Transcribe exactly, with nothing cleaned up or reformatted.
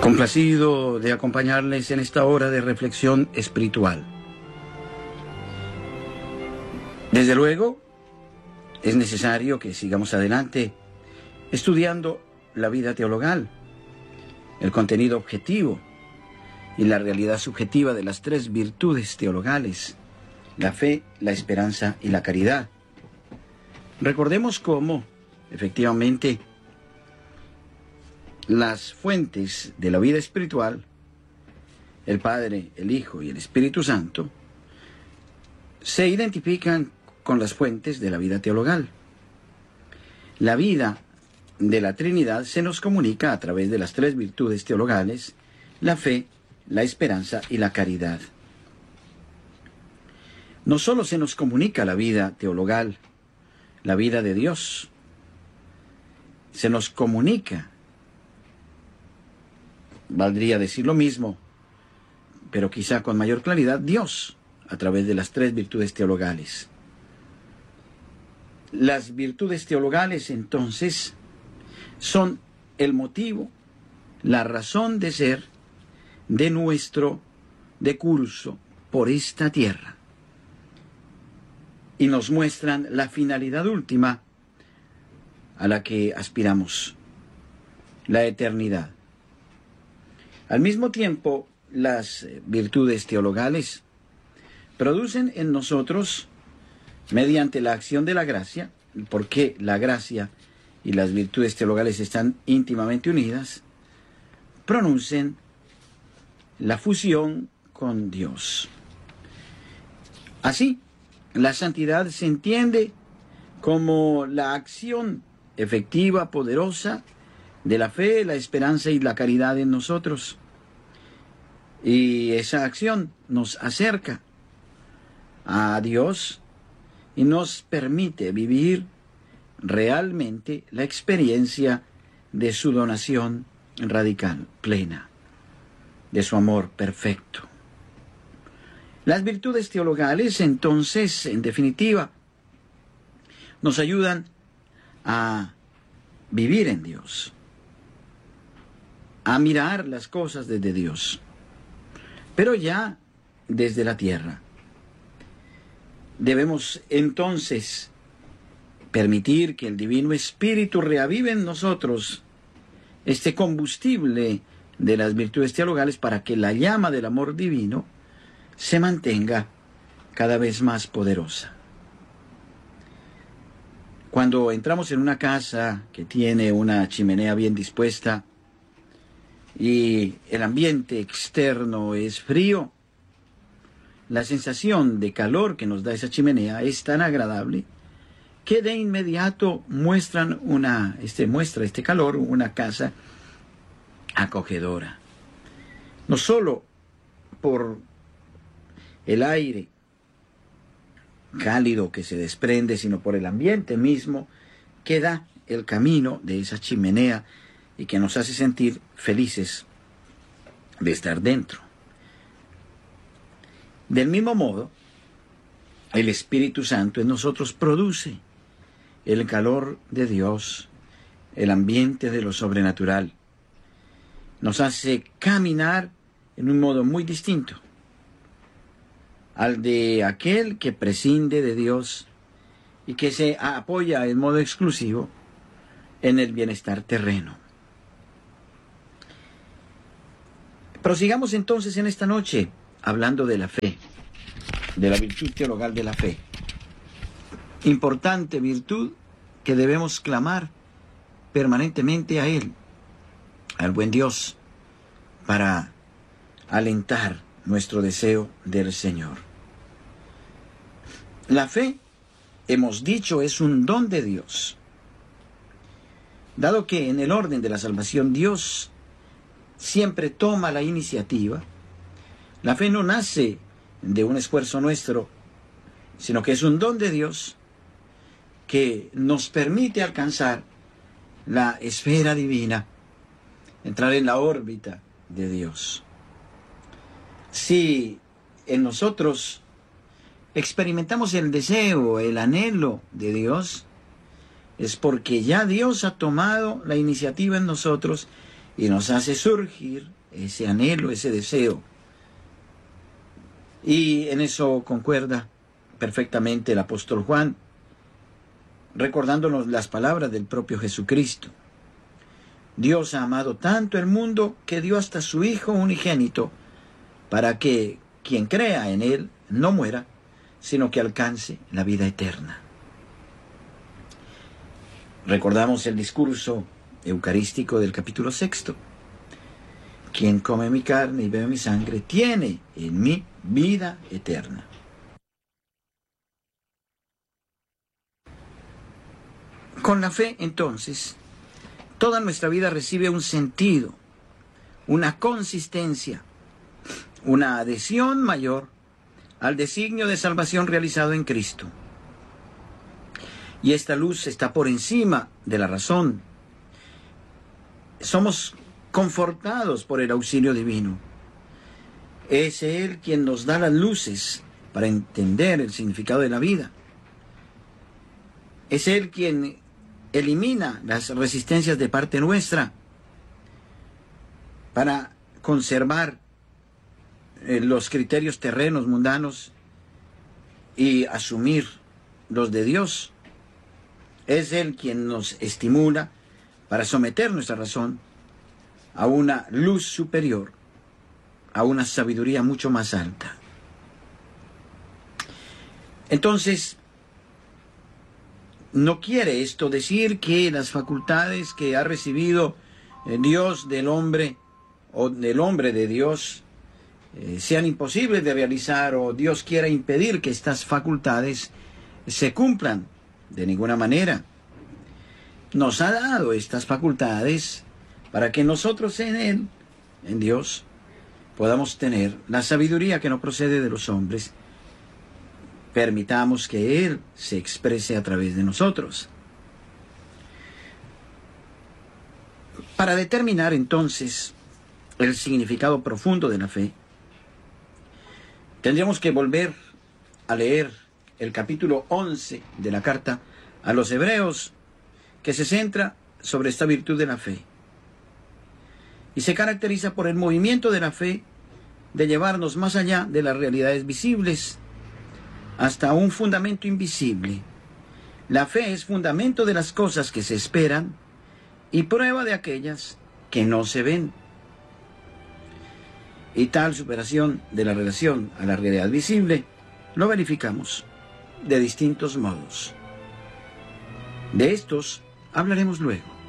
Complacido de acompañarles en esta hora de reflexión espiritual. Desde luego, es necesario que sigamos adelante estudiando la vida teologal, el contenido objetivo y la realidad subjetiva de las tres virtudes teologales: la fe, la esperanza y la caridad. Recordemos cómo, efectivamente, las fuentes de la vida espiritual, el Padre, el Hijo y el Espíritu Santo, se identifican con las fuentes de la vida teologal. La vida de la Trinidad se nos comunica a través de las tres virtudes teologales: la fe, la esperanza y la caridad. No solo se nos comunica la vida teologal, la vida de Dios, se nos comunica, valdría decir lo mismo, pero quizá con mayor claridad, Dios, a través de las tres virtudes teologales. Las virtudes teologales, entonces, son el motivo, la razón de ser de nuestro decurso por esta tierra, y nos muestran la finalidad última a la que aspiramos, la eternidad. Al mismo tiempo, las virtudes teologales producen en nosotros, mediante la acción de la gracia, porque la gracia y las virtudes teologales están íntimamente unidas, producen la fusión con Dios. Así, la santidad se entiende como la acción efectiva, poderosa, de la fe, la esperanza y la caridad en nosotros. Y esa acción nos acerca a Dios y nos permite vivir realmente la experiencia de su donación radical, plena, de su amor perfecto. Las virtudes teologales, entonces, en definitiva, nos ayudan a vivir en Dios, a mirar las cosas desde Dios, pero ya desde la tierra. Debemos entonces permitir que el Divino Espíritu reavive en nosotros este combustible de las virtudes teologales para que la llama del amor divino se mantenga cada vez más poderosa. Cuando entramos en una casa que tiene una chimenea bien dispuesta y el ambiente externo es frío, la sensación de calor que nos da esa chimenea es tan agradable que de inmediato muestran una, este, muestra este calor una casa acogedora. No solo por el aire cálido que se desprende, sino por el ambiente mismo que da el camino de esa chimenea y que nos hace sentir felices de estar dentro. Del mismo modo, el Espíritu Santo en nosotros produce el calor de Dios, el ambiente de lo sobrenatural. Nos hace caminar en un modo muy distinto al de aquel que prescinde de Dios y que se apoya en modo exclusivo en el bienestar terreno. Prosigamos entonces en esta noche hablando de la fe, de la virtud teologal de la fe. Importante virtud que debemos clamar permanentemente a Él, al buen Dios, para alentar nuestro deseo del Señor. La fe, hemos dicho, es un don de Dios. Dado que en el orden de la salvación Dios siempre toma la iniciativa, la fe no nace de un esfuerzo nuestro, sino que es un don de Dios que nos permite alcanzar la esfera divina, entrar en la órbita de Dios. Si en nosotros experimentamos el deseo, el anhelo de Dios, es porque ya Dios ha tomado la iniciativa en nosotros y nos hace surgir ese anhelo, ese deseo. Y en eso concuerda perfectamente el apóstol Juan, recordándonos las palabras del propio Jesucristo. Dios ha amado tanto el mundo que dio hasta su Hijo unigénito, para que quien crea en Él no muera, sino que alcance la vida eterna. Recordamos el discurso eucarístico del capítulo sexto. Quien come mi carne y bebe mi sangre tiene en mí vida eterna. Con la fe, entonces, toda nuestra vida recibe un sentido, una consistencia, una adhesión mayor al designio de salvación realizado en Cristo. Y esta luz está por encima de la razón. Somos confortados por el auxilio divino. Es Él quien nos da las luces para entender el significado de la vida. Es Él quien elimina las resistencias de parte nuestra para conservar eh, los criterios terrenos, mundanos, y asumir los de Dios. Es Él quien nos estimula para someter nuestra razón a una luz superior, a una sabiduría mucho más alta. Entonces, no quiere esto decir que las facultades que ha recibido Dios del hombre o del hombre de Dios eh, sean imposibles de realizar, o Dios quiera impedir que estas facultades se cumplan. De ninguna manera. Nos ha dado estas facultades para que nosotros en Él, en Dios, podamos tener la sabiduría que no procede de los hombres. Permitamos que Él se exprese a través de nosotros. Para determinar entonces el significado profundo de la fe, tendríamos que volver a leer el capítulo once de la carta a los Hebreos, que se centra sobre esta virtud de la fe. Y se caracteriza por el movimiento de la fe de llevarnos más allá de las realidades visibles hasta un fundamento invisible. La fe es fundamento de las cosas que se esperan y prueba de aquellas que no se ven. Y tal superación de la relación a la realidad visible lo verificamos de distintos modos. De estos hablaremos luego.